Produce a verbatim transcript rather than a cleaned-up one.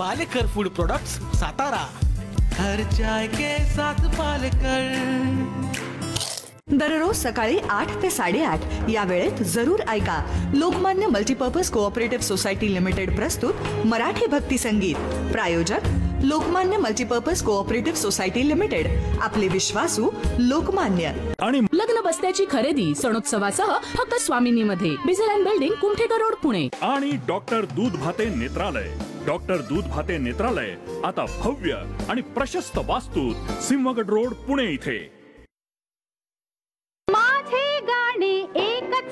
Palekar food products, Satara. हर चाय के साथ पालेकर. दररोज सकाळी आठ ते साडेआठ या वेळेत जरूर ऐका Lokmanya multipurpose cooperative society limited प्रस्तुत मराठी भक्ती संगीत. प्रायोजक Lokmanya multipurpose cooperative society limited. आपले विश्वासू लोकमान्य. आणि लग्न बस्त्याची खरेदी सणोत्सवासह फक्त स्वामिनीमध्ये. बिझल बिल्डिंग, कुमठेकर रोड, पुणे. आणि डॉक्टर दूध भाते नेत्रालय. डॉक्टर दूध भाते नेत्रालय आता भव्य आणि प्रशस्त वास्तूत सिंहगड रोड, पुणे इथे.